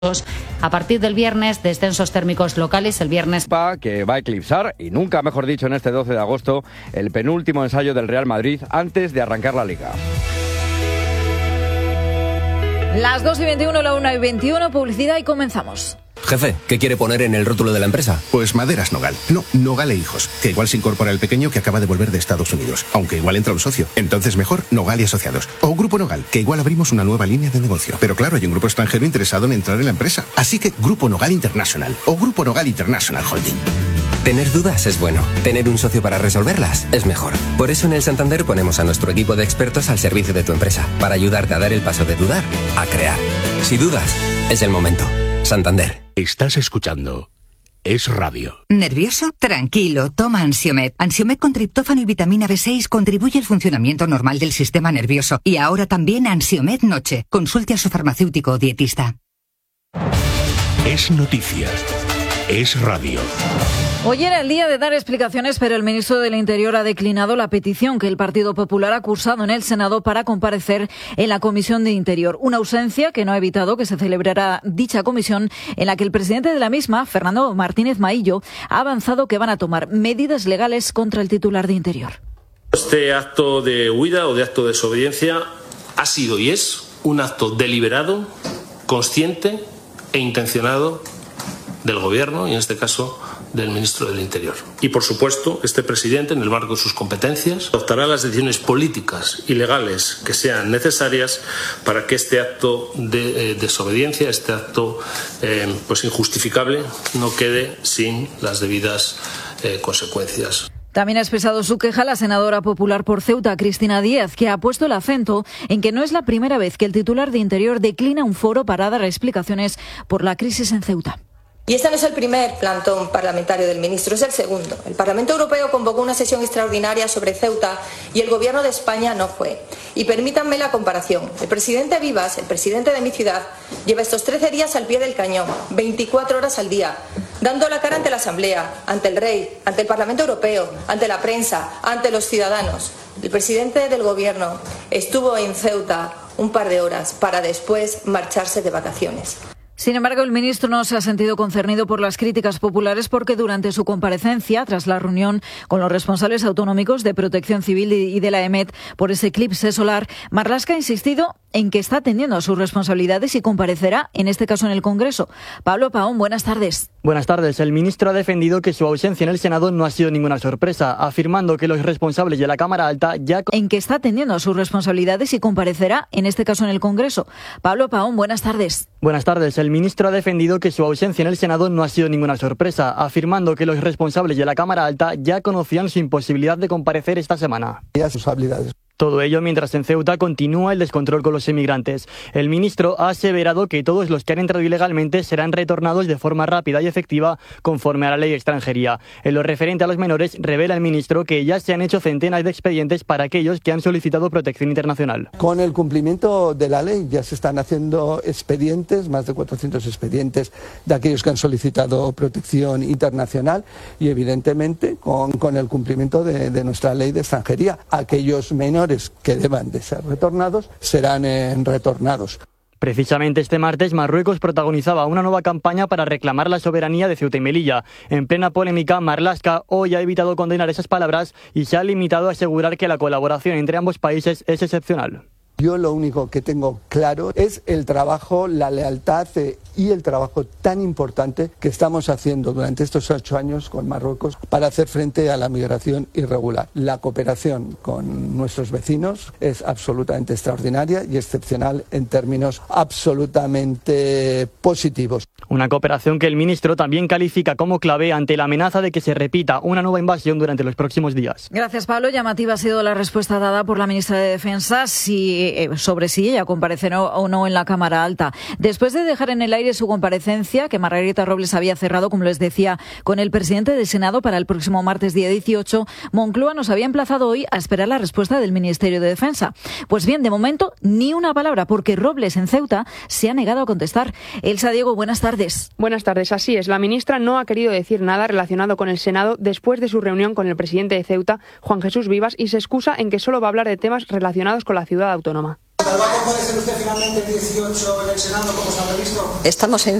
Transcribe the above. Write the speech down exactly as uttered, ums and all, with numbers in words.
A partir del viernes, descensos térmicos locales. El viernes que va a eclipsar, y nunca mejor dicho en este doce de agosto, el penúltimo ensayo del Real Madrid antes de arrancar la Liga. Las dos y veintiuno, la una y veintiuno, publicidad y comenzamos. Jefe, ¿qué quiere poner en el rótulo de la empresa? Pues Maderas Nogal. No, Nogal e Hijos. Que igual se incorpora el pequeño que acaba de volver de Estados Unidos. Aunque igual entra un socio. Entonces mejor Nogal y Asociados. O Grupo Nogal, que igual abrimos una nueva línea de negocio. Pero claro, hay un grupo extranjero interesado en entrar en la empresa. Así que Grupo Nogal International. O Grupo Nogal International Holding. Tener dudas es bueno. Tener un socio para resolverlas es mejor. Por eso en el Santander ponemos a nuestro equipo de expertos al servicio de tu empresa. Para ayudarte a dar el paso de dudar a crear. Si dudas, es el momento. Santander. Estás escuchando Es Radio. ¿Nervioso? Tranquilo, toma Ansiomed. Ansiomed con triptófano y vitamina B seis contribuye al funcionamiento normal del sistema nervioso. Y ahora también Ansiomed Noche. Consulte a su farmacéutico o dietista. Es noticia. Es Radio. Hoy era el día de dar explicaciones, pero el ministro del Interior ha declinado la petición que el Partido Popular ha cursado en el Senado para comparecer en la Comisión de Interior. Una ausencia que no ha evitado que se celebrara dicha comisión, en la que el presidente de la misma, Fernando Martínez Maillo, ha avanzado que van a tomar medidas legales contra el titular de Interior. Este acto de huida o de acto de desobediencia ha sido y es un acto deliberado, consciente e intencionado del Gobierno y, en este caso, del ministro del Interior. Y, por supuesto, este presidente, en el marco de sus competencias, adoptará las decisiones políticas y legales que sean necesarias para que este acto de eh, desobediencia, este acto eh, pues injustificable, no quede sin las debidas eh, consecuencias. También ha expresado su queja la senadora popular por Ceuta, Cristina Díaz, que ha puesto el acento en que no es la primera vez que el titular de Interior declina un foro para dar explicaciones por la crisis en Ceuta. Y este no es el primer plantón parlamentario del ministro, es el segundo. El Parlamento Europeo convocó una sesión extraordinaria sobre Ceuta y el Gobierno de España no fue. Y permítanme la comparación. El presidente Vivas, el presidente de mi ciudad, lleva estos trece días al pie del cañón, veinticuatro horas al día, dando la cara ante la Asamblea, ante el Rey, ante el Parlamento Europeo, ante la prensa, ante los ciudadanos. El presidente del Gobierno estuvo en Ceuta un par de horas para después marcharse de vacaciones. Sin embargo, el ministro no se ha sentido concernido por las críticas populares porque durante su comparecencia, tras la reunión con los responsables autonómicos de Protección Civil y de la EMET por ese eclipse solar, Marlaska ha insistido en que está atendiendo a sus responsabilidades y comparecerá, en este caso en el Congreso. Pablo Paón, buenas tardes. Buenas tardes. El ministro ha defendido que su ausencia en el Senado no ha sido ninguna sorpresa, afirmando que los responsables de la Cámara Alta ya... En que está atendiendo a sus responsabilidades y comparecerá, en este caso en el Congreso. Pablo Paón, buenas tardes. Buenas tardes. El ministro ha defendido que su ausencia en el Senado no ha sido ninguna sorpresa, afirmando que los responsables de la Cámara Alta ya conocían su imposibilidad de comparecer esta semana. Responsabilidades. Todo ello mientras en Ceuta continúa el descontrol con los emigrantes. El ministro ha aseverado que todos los que han entrado ilegalmente serán retornados de forma rápida y efectiva conforme a la ley de extranjería. En lo referente a los menores, revela el ministro que ya se han hecho centenas de expedientes para aquellos que han solicitado protección internacional. Con el cumplimiento de la ley ya se están haciendo expedientes, más de cuatrocientos expedientes de aquellos que han solicitado protección internacional y evidentemente con, con el cumplimiento de, de nuestra ley de extranjería. Aquellos menores que deban de ser retornados serán eh, retornados. Precisamente este martes Marruecos protagonizaba una nueva campaña para reclamar la soberanía de Ceuta y Melilla. En plena polémica, Marlaska hoy ha evitado condenar esas palabras y se ha limitado a asegurar que la colaboración entre ambos países es excepcional. Yo lo único que tengo claro es el trabajo, la lealtad eh, y el trabajo tan importante que estamos haciendo durante estos ocho años con Marruecos para hacer frente a la migración irregular. La cooperación con nuestros vecinos es absolutamente extraordinaria y excepcional en términos absolutamente positivos. Una cooperación que el ministro también califica como clave ante la amenaza de que se repita una nueva invasión durante los próximos días. Gracias, Pablo. Llamativa ha sido la respuesta dada por la ministra de Defensa si, eh, sobre si ella comparecerá o no en la Cámara Alta. Después de dejar en el aire su comparecencia, que Margarita Robles había cerrado, como les decía, con el presidente del Senado para el próximo martes día dieciocho, Moncloa nos había emplazado hoy a esperar la respuesta del Ministerio de Defensa. Pues bien, de momento, ni una palabra, porque Robles en Ceuta se ha negado a contestar. Elsa Diego, buenas tardes. Buenas tardes, así es. La ministra no ha querido decir nada relacionado con el Senado después de su reunión con el presidente de Ceuta, Juan Jesús Vivas, y se excusa en que solo va a hablar de temas relacionados con la ciudad autónoma. ¿Va a comparecer usted finalmente el dieciocho en el Senado como se ha previsto? Estamos en